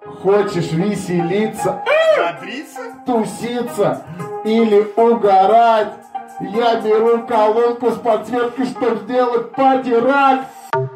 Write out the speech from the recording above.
Хочешь веселиться, Бодриться? туситься или угорать? Я беру колонку с подсветкой, чтоб сделать пати-рак.